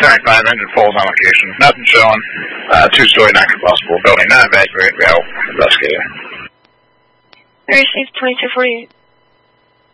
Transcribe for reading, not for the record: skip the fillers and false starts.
Tank 5 engine falls on location. Nothing showing. Two-story non-combustible building. Not evacuated. We help investigator. Received 2248.